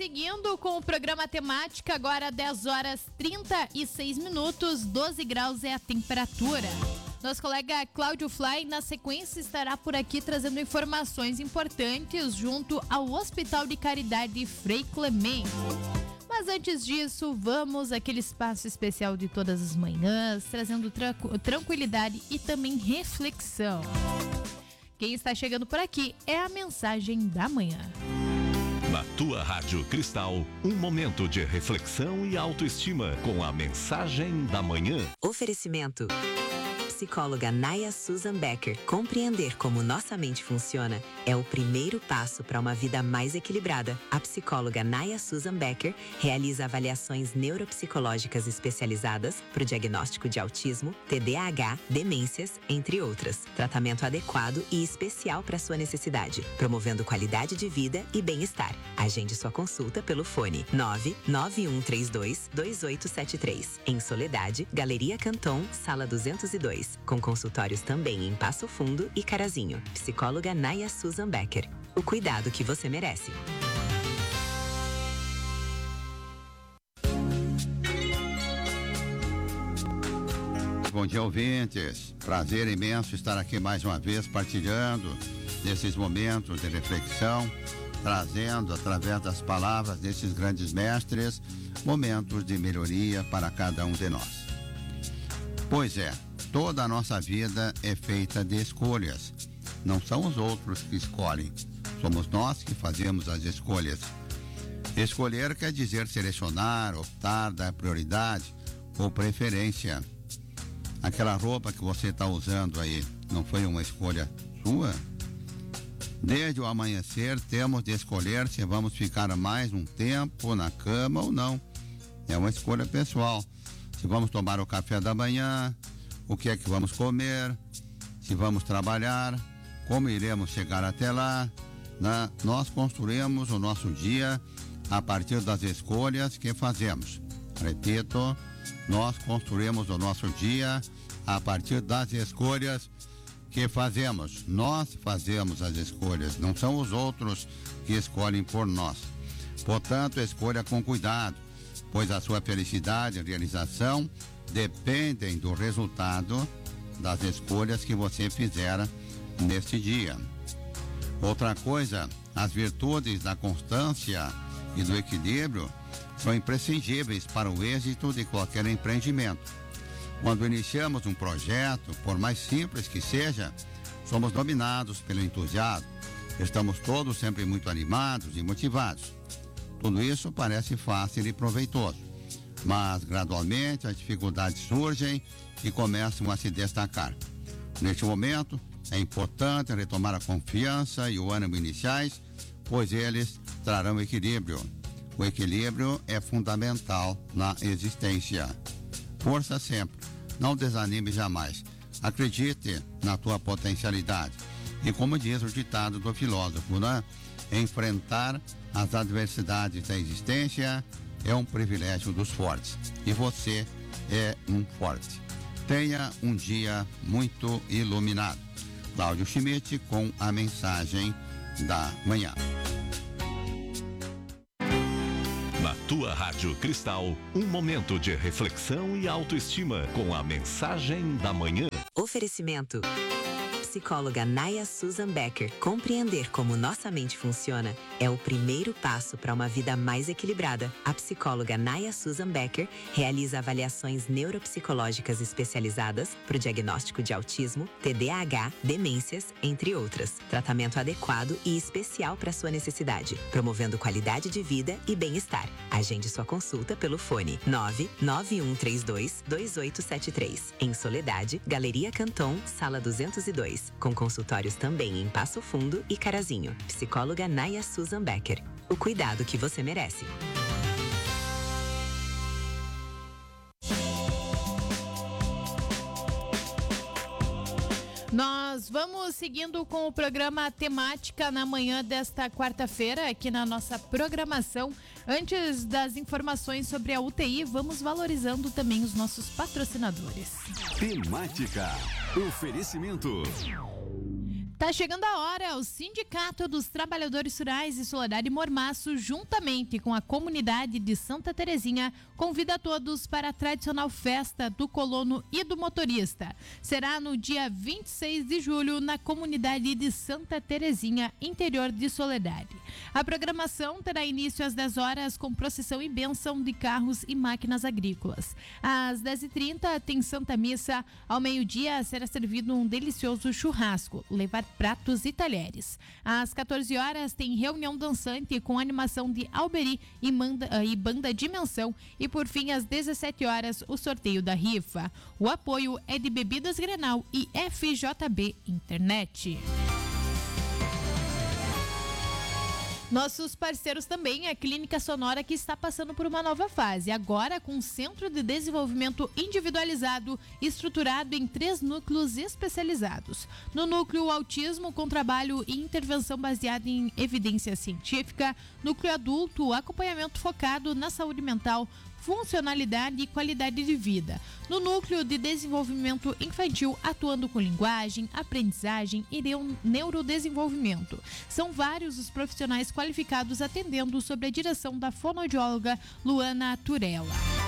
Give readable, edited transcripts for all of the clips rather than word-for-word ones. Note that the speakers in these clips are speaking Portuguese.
seguindo com o programa Temática, agora 10 horas 36 minutos, 12 graus é a temperatura. Nosso colega Cláudio Fly, na sequência, estará por aqui trazendo informações importantes junto ao Hospital de Caridade Frei Clemente. Mas antes disso, vamos àquele espaço especial de todas as manhãs, trazendo tranquilidade e também reflexão. Quem está chegando por aqui é a Mensagem da Manhã. Na tua Rádio Cristal, um momento de reflexão e autoestima com a Mensagem da Manhã. Oferecimento. Psicóloga Naya Susan Becker. Compreender como nossa mente funciona é o primeiro passo para uma vida mais equilibrada. A psicóloga Naya Susan Becker realiza avaliações neuropsicológicas especializadas para o diagnóstico de autismo, TDAH, demências, entre outras. Tratamento adequado e especial para sua necessidade, promovendo qualidade de vida e bem-estar. Agende sua consulta pelo fone 991322873. Em Soledade, Galeria Canton, Sala 202. Com consultórios também em Passo Fundo e Carazinho. Psicóloga Naya Susan Becker. O cuidado que você merece. Bom dia, ouvintes. Prazer imenso estar aqui mais uma vez partilhando desses momentos de reflexão, trazendo através das palavras desses grandes mestres momentos de melhoria para cada um de nós. Pois é, toda a nossa vida é feita de escolhas. Não são os outros que escolhem. Somos nós que fazemos as escolhas. Escolher quer dizer selecionar, optar, dar prioridade ou preferência. Aquela roupa que você está usando aí, não foi uma escolha sua? Desde o amanhecer, temos de escolher se vamos ficar mais um tempo na cama ou não. É uma escolha pessoal. Se vamos tomar o café da manhã, o que é que vamos comer, se vamos trabalhar, como iremos chegar até lá, né? Nós construímos o nosso dia a partir das escolhas que fazemos. Repito, nós construímos o nosso dia a partir das escolhas que fazemos. Nós fazemos as escolhas, não são os outros que escolhem por nós. Portanto, escolha com cuidado, pois a sua felicidade e realização dependem do resultado das escolhas que você fizer neste dia. Outra coisa, as virtudes da constância e do equilíbrio são imprescindíveis para o êxito de qualquer empreendimento. Quando iniciamos um projeto, por mais simples que seja, somos dominados pelo entusiasmo. Estamos todos sempre muito animados e motivados. Tudo isso parece fácil e proveitoso, mas gradualmente as dificuldades surgem e começam a se destacar. Neste momento, é importante retomar a confiança e o ânimo iniciais, pois eles trarão equilíbrio. O equilíbrio é fundamental na existência. Força sempre, não desanime jamais. Acredite na tua potencialidade. E como diz o ditado do filósofo, né? Enfrentar as adversidades da existência é um privilégio dos fortes. E você é um forte. Tenha um dia muito iluminado. Cláudio Schmidt com a Mensagem da Manhã. Na tua Rádio Cristal, um momento de reflexão e autoestima com a Mensagem da Manhã. Oferecimento. Psicóloga Naya Susan Becker. Compreender como nossa mente funciona é o primeiro passo para uma vida mais equilibrada. A psicóloga Naya Susan Becker realiza avaliações neuropsicológicas especializadas para o diagnóstico de autismo, TDAH, demências, entre outras. Tratamento adequado e especial para sua necessidade, promovendo qualidade de vida e bem-estar. Agende sua consulta pelo fone 991322873. Em Soledade, Galeria Canton, Sala 202. Com consultórios também em Passo Fundo e Carazinho. Psicóloga Naya Susan Becker. O cuidado que você merece. Nós vamos seguindo com o programa Temática na manhã desta quarta-feira, aqui na nossa programação. Antes das informações sobre a UTI, vamos valorizando também os nossos patrocinadores. Temática. Oferecimento. Tá chegando a hora, o Sindicato dos Trabalhadores Rurais de Soledade e Mormaço, juntamente com a comunidade de Santa Terezinha, convida a todos para a tradicional festa do colono e do motorista. Será no dia 26 de julho, na comunidade de Santa Terezinha, interior de Soledade. A programação terá início às 10 horas com procissão e bênção de carros e máquinas agrícolas. Às 10h30 tem Santa Missa, ao meio-dia será servido um delicioso churrasco, levar pratos e talheres. Às 14 horas tem reunião dançante com animação de Alberi e banda Dimensão e por fim às 17 horas o sorteio da rifa. O apoio é de Bebidas Grenal e FJB Internet. Nossos parceiros também, a Clínica Sonora, que está passando por uma nova fase, agora com um centro de desenvolvimento individualizado, estruturado em 3 núcleos especializados. No núcleo autismo, com trabalho e intervenção baseada em evidência científica. Núcleo adulto, acompanhamento focado na saúde mental, funcionalidade e qualidade de vida. No núcleo de desenvolvimento infantil, atuando com linguagem, aprendizagem e neurodesenvolvimento. São vários os profissionais qualificados atendendo sob a direção da fonoaudióloga Luana Turella.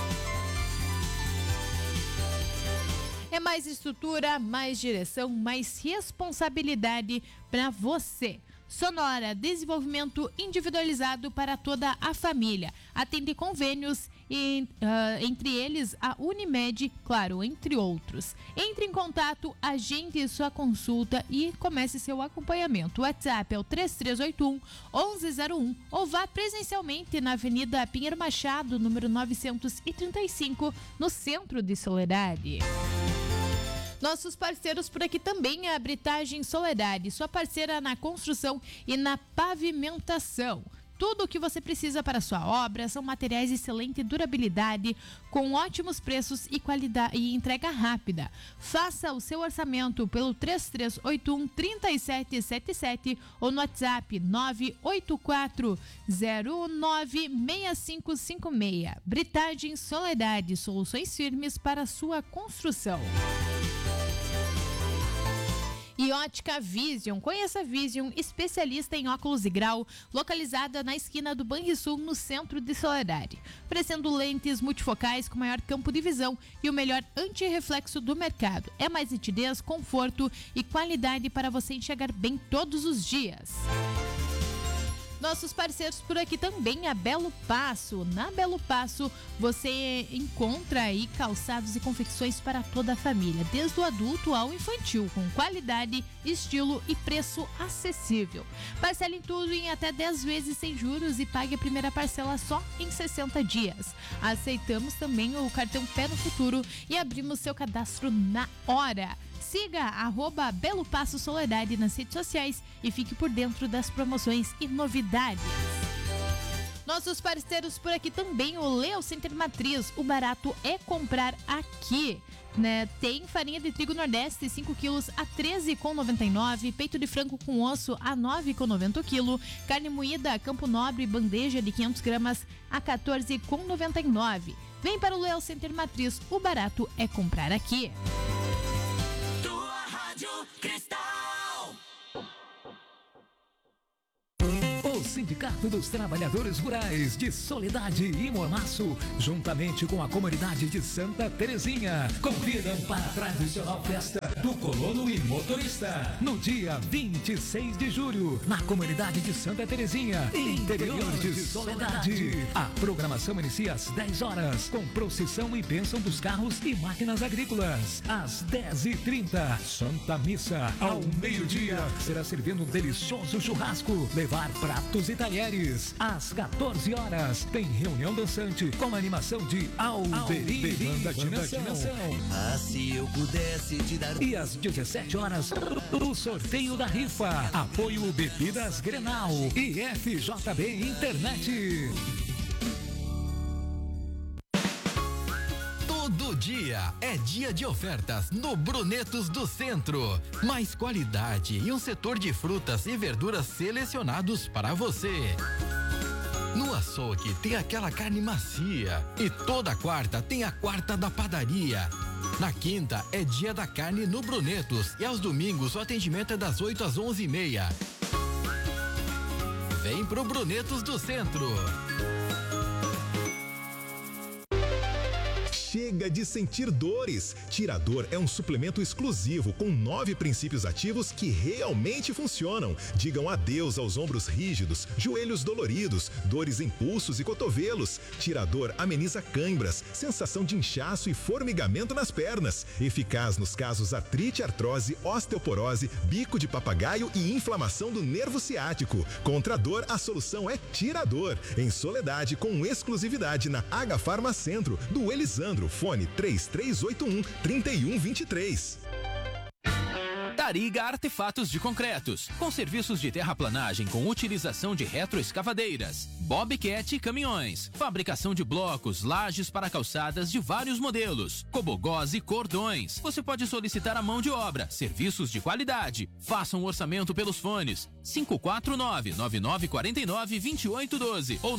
É mais estrutura, mais direção, mais responsabilidade para você. Sonora, desenvolvimento individualizado para toda a família. Atende convênios, entre eles a Unimed, claro, entre outros. Entre em contato, agende sua consulta e comece seu acompanhamento. O WhatsApp é o 3381-1101 ou vá presencialmente na Avenida Pinheiro Machado, número 935, no centro de Soledade. Nossos parceiros por aqui também é a Britagem Soledade, sua parceira na construção e na pavimentação. Tudo o que você precisa para sua obra são materiais de excelente durabilidade, com ótimos preços e qualidade e entrega rápida. Faça o seu orçamento pelo 3381-3777 ou no WhatsApp 984096556. Britagem Soledade, soluções firmes para sua construção. E Ótica Vision, conheça a Vision, especialista em óculos de grau, localizada na esquina do Banrisul, no centro de Soledade, oferecendo lentes multifocais com maior campo de visão e o melhor antirreflexo do mercado. É mais nitidez, conforto e qualidade para você enxergar bem todos os dias. Nossos parceiros por aqui também, a Belo Passo. Na Belo Passo você encontra aí calçados e confecções para toda a família, desde o adulto ao infantil, com qualidade, estilo e preço acessível. Parcele em tudo em até 10 vezes sem juros e pague a primeira parcela só em 60 dias. Aceitamos também o cartão Pé no Futuro e abrimos seu cadastro na hora. Siga @Belo Passo Soledade nas redes sociais e fique por dentro das promoções e novidades. Nossos parceiros por aqui também, o Leo Center Matriz. O barato é comprar aqui. Tem farinha de trigo Nordeste 5 quilos a R$ 13,99, peito de frango com osso a R$ 9,90 o quilo, carne moída Campo Nobre bandeja de 500 gramas a R$ 14,99. Vem para o Leo Center Matriz, o barato é comprar aqui. Cristal. O Sindicato dos Trabalhadores Rurais de Soledade e Mormaço, juntamente com a comunidade de Santa Terezinha, convidam para a tradicional festa do colono e motorista, no dia 26 de julho, na comunidade de Santa Terezinha, interior de Soledade. A programação inicia às 10 horas, com procissão e bênção dos carros e máquinas agrícolas. Às 10h30, Santa Missa. Ao meio-dia, será servindo um delicioso churrasco, levar pratos e talheres. Às 14 horas, tem reunião dançante com a animação de Alberi e banda Dimensão. Ah, se eu pudesse te dar... E às 17 horas, o sorteio da rifa. Apoio Bebidas Grenal e FJB Internet. Todo dia é dia de ofertas no Brunetos do Centro. Mais qualidade e um setor de frutas e verduras selecionados para você. No açougue tem aquela carne macia e toda quarta tem a quarta da padaria. Na quinta é dia da carne no Brunetos e aos domingos o atendimento é das 8 às 11h30. Vem pro Brunetos do Centro. Chega de sentir dores. Tirador é um suplemento exclusivo com 9 princípios ativos que realmente funcionam. Digam adeus aos ombros rígidos, joelhos doloridos, dores em pulsos e cotovelos. Tirador ameniza cãibras, sensação de inchaço e formigamento nas pernas. Eficaz nos casos artrite, artrose, osteoporose, bico de papagaio e inflamação do nervo ciático. Contra a dor, a solução é Tirador. Em Soledade, com exclusividade na H Farma Centro, do Elisandro. Fone 3381-3123. Tariga Artefatos de Concretos, com serviços de terraplanagem com utilização de retroescavadeiras, bobcat e caminhões, fabricação de blocos, lajes para calçadas de vários modelos, cobogós e cordões. Você pode solicitar a mão de obra, serviços de qualidade. Faça um orçamento pelos fones 549-9949-2812 ou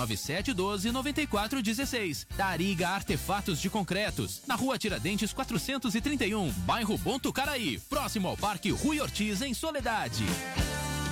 99712-9416. Tariga Artefatos de Concretos, na Rua Tiradentes 431, bairro Bom Tucaraí, próximo ao Parque Rui Ortiz, em Soledade.